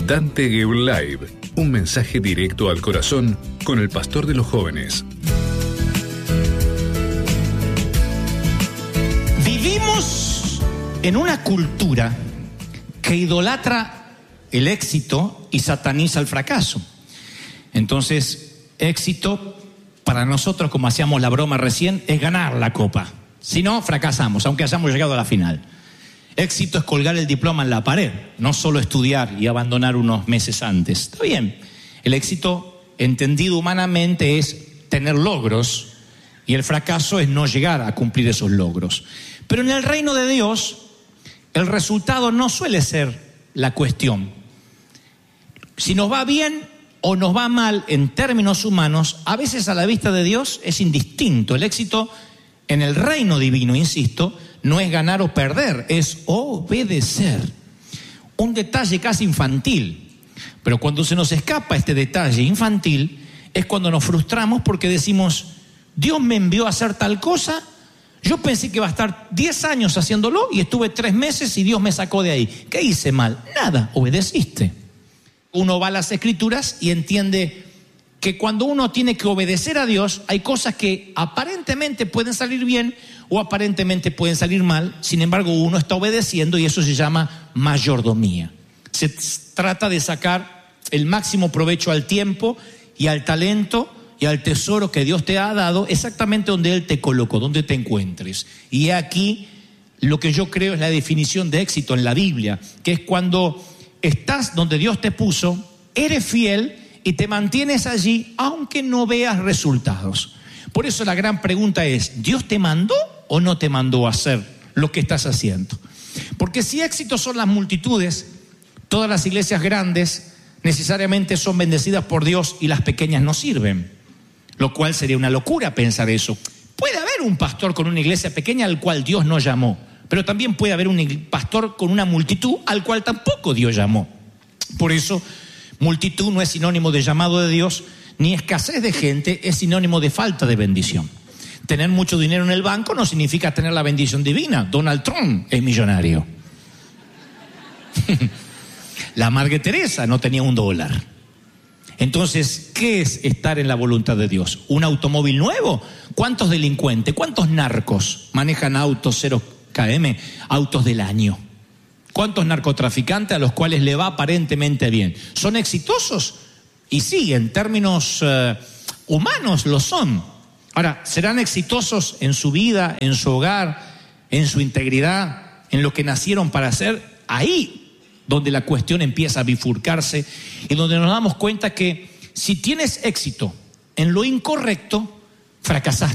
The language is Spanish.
Dante Gebel Live, un mensaje directo al corazón con el pastor de los jóvenes. Vivimos en una cultura que idolatra el éxito y sataniza el fracaso. Entonces, éxito para nosotros, como hacíamos la broma recién, es ganar la copa. Si no, fracasamos, aunque hayamos llegado a la final. Éxito es colgar el diploma en la pared, no solo estudiar y abandonar unos meses antes. Está bien, el éxito, entendido humanamente, es tener logros, y el fracaso es no llegar a cumplir esos logros. Pero en el reino de Dios, el resultado no suele ser la cuestión. Si nos va bien o nos va mal en términos humanos, a veces a la vista de Dios es indistinto. El éxito en el reino divino, insisto, no es ganar o perder, es obedecer. Un detalle casi infantil, pero cuando se nos escapa este detalle infantil, es cuando nos frustramos porque decimos, Dios me envió a hacer tal cosa, yo pensé que iba a estar 10 años haciéndolo y estuve 3 meses y Dios me sacó de ahí. ¿Qué hice mal? Nada, obedeciste. Uno va a las Escrituras y entiende que cuando uno tiene que obedecer a Dios, hay cosas que aparentemente pueden salir bien o aparentemente pueden salir mal. Sin embargo, uno está obedeciendo y eso se llama mayordomía. Se trata de sacar el máximo provecho al tiempo y al talento y al tesoro que Dios te ha dado exactamente donde Él te colocó, donde te encuentres. Y aquí lo que yo creo es la definición de éxito en la Biblia, que es cuando estás donde Dios te puso, eres fiel y te mantienes allí aunque no veas resultados. Por eso la gran pregunta es, ¿Dios te mandó o no te mandó a hacer lo que estás haciendo? Porque si éxitos son las multitudes, todas las iglesias grandes necesariamente son bendecidas por Dios y las pequeñas no sirven, lo cual sería una locura pensar eso. Puede haber un pastor con una iglesia pequeña al cual Dios no llamó, pero también puede haber un pastor con una multitud al cual tampoco Dios llamó. Por eso, multitud no es sinónimo de llamado de Dios, ni escasez de gente es sinónimo de falta de bendición. Tener mucho dinero en el banco no significa tener la bendición divina. Donald Trump es millonario. La Madre Teresa no tenía $1. Entonces, ¿qué es estar en la voluntad de Dios? ¿Un automóvil nuevo? ¿Cuántos delincuentes, cuántos narcos manejan autos 0 km, autos del año? ¿Cuántos narcotraficantes a los cuales le va aparentemente bien? ¿Son exitosos? Y sí, en términos humanos lo son. Ahora, ¿serán exitosos en su vida, en su hogar, en su integridad, en lo que nacieron para hacer? Ahí donde la cuestión empieza a bifurcarse y donde nos damos cuenta que si tienes éxito en lo incorrecto, fracasaste.